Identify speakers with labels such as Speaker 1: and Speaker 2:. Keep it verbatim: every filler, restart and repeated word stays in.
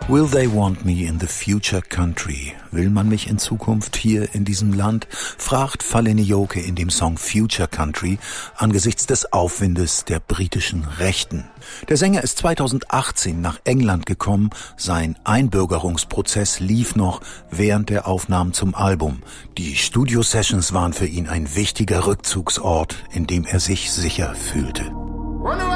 Speaker 1: Will they want me in the future country? Will man mich in Zukunft hier in diesem Land? Fragt Falene Yoke in dem Song Future Country angesichts des Aufwindes der britischen Rechten. Der Sänger ist zweitausendachtzehn nach England gekommen. Sein Einbürgerungsprozess lief noch während der Aufnahmen zum Album. Die Studio-Sessions waren für ihn ein wichtiger Rückzugsort, in dem er sich sicher fühlte.